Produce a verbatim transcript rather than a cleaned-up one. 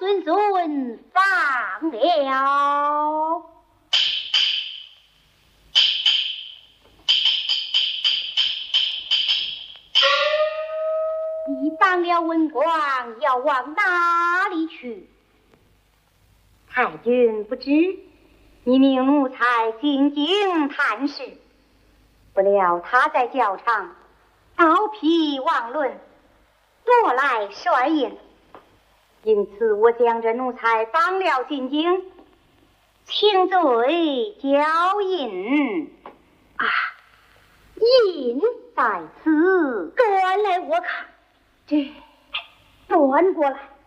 孙孙放了。你放了文广，要往哪里去？太君不知，你命奴才进京探视，不料他在教场刀劈王伦，夺来帅印，因此我将这奴才放了进京，请罪交印。啊，印在此，端来我看。这，端过来。